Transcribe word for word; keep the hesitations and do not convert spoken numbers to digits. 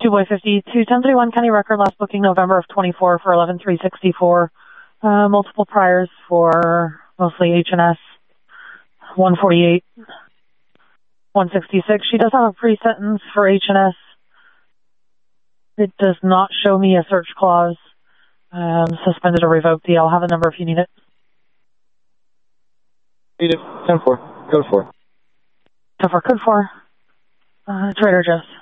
Two Boy fifty-two, ten thirty-one County Record, last booking November of twenty-four for eleven three sixty-four. Uh, multiple priors for mostly H and S. one forty-eight, one sixty-six. She does have a pre-sentence for H and S. It does not show me a search clause. Um, suspended or revoked. I'll have a number if you need it. Need it. ten four. Code four. ten four, code four. Uh, Trader Joe's.